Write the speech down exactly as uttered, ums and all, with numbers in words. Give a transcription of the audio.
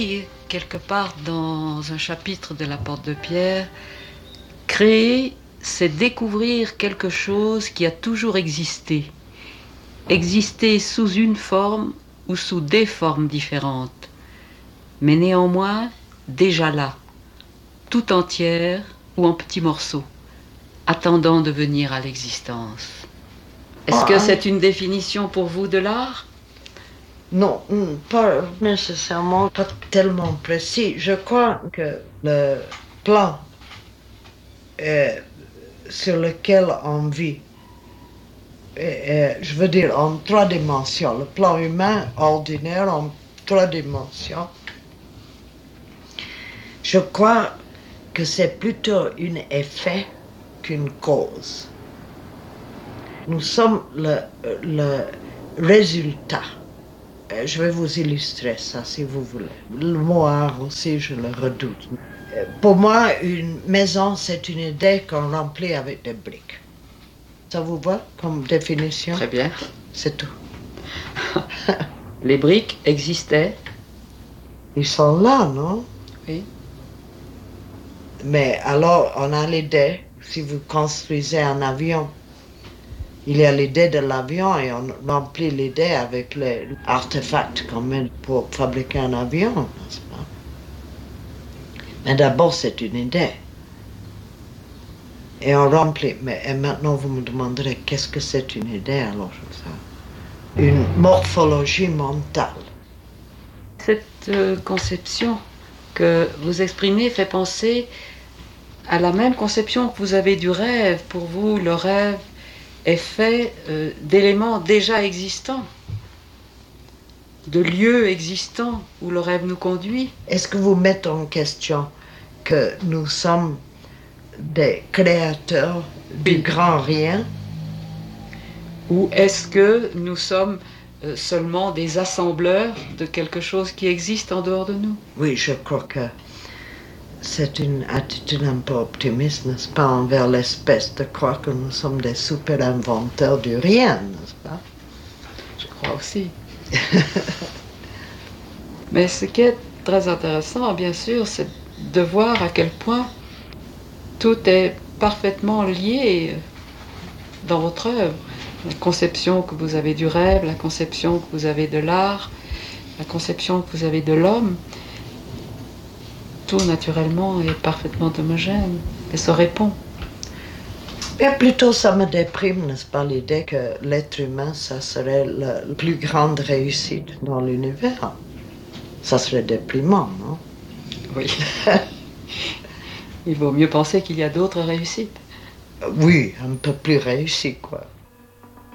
Et quelque part dans un chapitre de La Porte de Pierre, créer, c'est découvrir quelque chose qui a toujours existé. Exister sous une forme ou sous des formes différentes, mais néanmoins déjà là, tout entière ou en petits morceaux, attendant de venir à l'existence. Est-ce que c'est une définition pour vous de l'art ? Non, pas nécessairement, pas tellement précis. Je crois que le plan euh, sur lequel on vit, euh, je veux dire en trois dimensions, le plan humain ordinaire en trois dimensions, je crois que c'est plutôt un effet qu'une cause. Nous sommes le, le résultat. Je vais vous illustrer ça si vous voulez. Le mot art aussi, je le redoute. Pour moi, une maison, c'est une idée qu'on remplit avec des briques. Ça vous va comme définition? Très bien. C'est tout. Les briques existaient? Ils sont là, non? Oui. Mais alors, on a l'idée, si vous construisez un avion, il y a l'idée de l'avion et on remplit l'idée avec les artefacts qu'on met pour fabriquer un avion, n'est-ce pas? Mais d'abord, c'est une idée. Et on remplit. Mais et maintenant, vous me demanderez qu'est-ce que c'est une idée alors? Ça. Une morphologie mentale. Cette euh, conception que vous exprimez fait penser à la même conception que vous avez du rêve. Pour vous, le rêve est fait euh, d'éléments déjà existants, de lieux existants où le rêve nous conduit. Est-ce que vous mettez en question que nous sommes des créateurs du Oui. grand rien? Ou est-ce que nous sommes euh, seulement des assembleurs de quelque chose qui existe en dehors de nous? Oui, je crois que c'est une attitude un peu optimiste, n'est-ce pas, envers l'espèce, de croire que nous sommes des super inventeurs du rien, n'est-ce pas? Je crois aussi. Mais ce qui est très intéressant, bien sûr, c'est de voir à quel point tout est parfaitement lié dans votre œuvre. La conception que vous avez du rêve, la conception que vous avez de l'art, la conception que vous avez de l'homme, tout naturellement est parfaitement homogène et se répond. Et plutôt ça me déprime, n'est-ce pas, l'idée que l'être humain, ça serait la plus grande réussite dans l'univers. Ça serait déprimant, non? Oui. Il vaut mieux penser qu'il y a d'autres réussites. Oui, un peu plus réussies, quoi.